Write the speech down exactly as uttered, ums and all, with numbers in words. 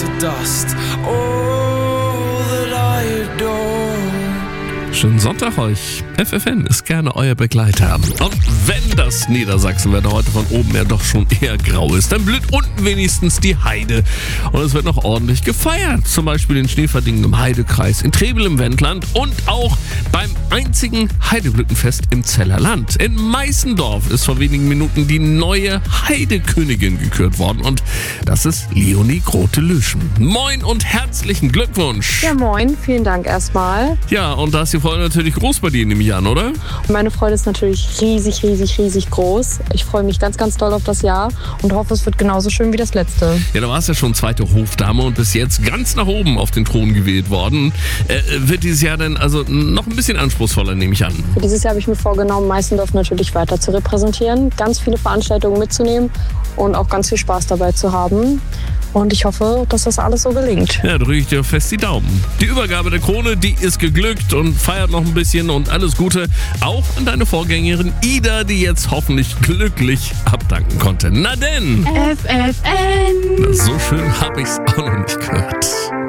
to dust. All that I adore. Schönen Sonntag euch. F F N ist gerne euer Begleiter. Und wenn das Niedersachsenwetter heute von oben her doch schon eher grau ist, dann blüht unten wenigstens die Heide. Und es wird noch ordentlich gefeiert. Zum Beispiel in Schneeverdingen im Heidekreis, in Trebel im Wendland und auch beim einzigen Heideblütenfest im Zellerland. In Meißendorf ist vor wenigen Minuten die neue Heidekönigin gekürt worden. Und das ist Leonie Grote-Lüschen. Moin und herzlichen Glückwunsch. Ja, moin. Vielen Dank erstmal. Ja, und da ist die Freude natürlich groß bei dir, nehme ich an, oder? Meine Freude ist natürlich riesig, riesig, riesig groß. Ich freue mich ganz, ganz doll auf das Jahr und hoffe, es wird genauso schön wie das letzte. Ja, da warst ja schon zweite Hofdame und bis jetzt ganz nach oben auf den Thron gewählt worden. Äh, wird dieses Jahr dann also noch ein bisschen anspruchsvoller, nehme ich an? Für dieses Jahr habe ich mir vorgenommen, Meißendorf natürlich weiter zu repräsentieren, ganz viele Veranstaltungen mitzunehmen und auch ganz viel Spaß dabei zu haben. Und ich hoffe, dass das alles so gelingt. Ja, drücke ich dir fest die Daumen. Die Übergabe der Krone, die ist geglückt und feiert noch ein bisschen und alles Gute. Auch an deine Vorgängerin Ida, die jetzt hoffentlich glücklich abdanken konnte. Na denn! F F N. So schön habe ich's auch noch nicht gehört.